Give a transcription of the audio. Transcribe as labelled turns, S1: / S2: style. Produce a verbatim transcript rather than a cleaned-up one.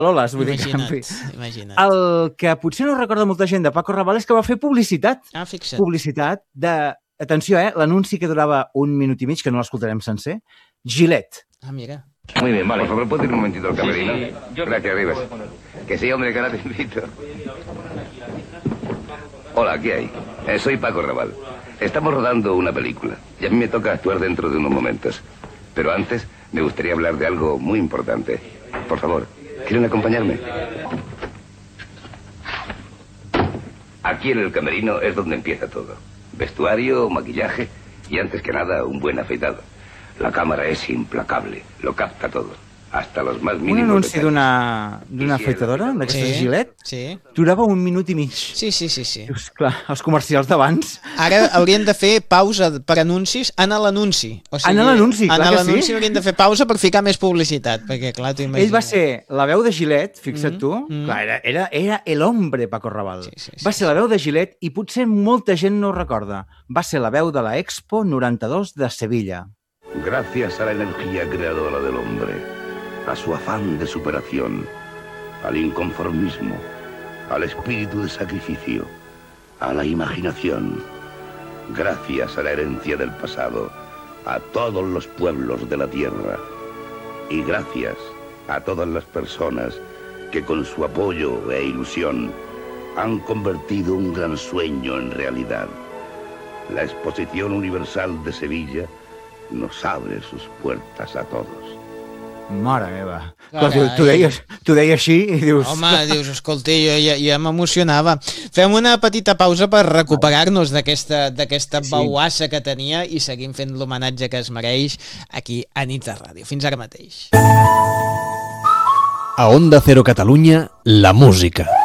S1: Loles, vull dir que... en fi.
S2: Imagina't, imagina't.
S1: El que potser no recorda molta gent de Paco Rabanne és que va fer publicitat.
S2: Ah, fixa't.
S1: Publicitat de... Atenció, eh? L'anunci que durava un minut i mig, que no l'escoltarem sencer. Gillette.
S2: Ah, mira.
S3: Muy bien, vale. Por favor, ¿puedo ir un momentito al camerino? Sí, sí. Yo... Gracias, Rivas. Que sí, hombre, que ahora te invito. Hola, ¿qué hay? Eh, soy Paco Rabanne. Estamos rodando una película y a mí me toca actuar dentro de unos momentos. Pero antes me gustaría hablar de algo muy importante. Por favor, ¿quieren acompañarme? Aquí en el camerino es donde empieza todo. Vestuario, maquillaje y antes que nada un buen afeitado. La cámara es implacable, lo capta todo, hasta los más mínimos.
S1: Un anunci
S3: detalles.
S1: d'una d'una afeitadora, d'aquestes
S2: Sí,
S1: Gillette,
S2: sí.
S1: durava un minut i mig.
S2: Sí, sí, sí, sí.
S1: Dius, clar, els comercials d'abans.
S2: Ara haurien de fer pausa per anuncis en l'anunci. O sigui,
S1: En l'anunci, clar
S2: en
S1: que sí.
S2: l'anunci haurien de fer pausa per ficar més publicitat, perquè clar, t'ho imagines.
S1: Ell va ser la veu de Gillette, fixa't
S2: Mm,
S1: tu,
S2: mm.
S1: clar, era, era, era el hombre Paco Rabanne.
S2: Sí, sí, sí,
S1: va ser la veu de Gillette i potser molta gent no ho recorda. Va ser la veu de la Expo noranta-dos de Sevilla.
S3: Gracias a la energía creadora del hombre, a su afán de superación, al inconformismo, al espíritu de sacrificio, a la imaginación, gracias a la herencia del pasado, a todos los pueblos de la tierra y gracias a todas las personas que con su apoyo e ilusión han convertido un gran sueño en realidad. La Exposición Universal de Sevilla nos abre sus puertas a todos.
S1: Mare meva.
S2: Carai.
S1: Clar, tu, tu, deies, tu deies així i dius...
S2: Home, dius, escolta, jo ja, ja m'emocionava. Fem una petita pausa per recuperar-nos d'aquesta d'aquesta
S1: Sí.
S2: bauassa que tenia i seguim fent l'homenatge que es mereix aquí a Nits de Ràdio. Fins ara mateix.
S4: A Onda Cero Catalunya, la música.